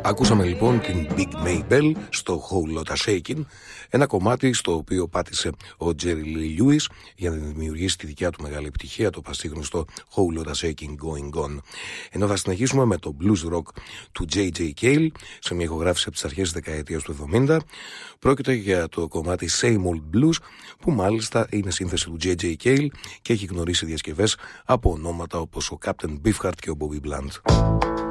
Ακούσαμε λοιπόν την Big Maybell στο Whole Lotta Shakin', ένα κομμάτι στο οποίο πάτησε ο Jerry Lee Lewis για να δημιουργήσει τη δικιά του μεγάλη επιτυχία, το πασίγνωστο Whole Lotta Shakin' Going On. Ενώ θα συνεχίσουμε με το blues rock του J.J. Cale σε μια ηχογράφηση από τις αρχές της δεκαετίας του 70. Πρόκειται για το κομμάτι Same Old Blues, που μάλιστα είναι σύνθεση του J.J. Cale και έχει γνωρίσει διασκευές από ονόματα όπως ο Captain Beefheart και ο Bobby Blunt.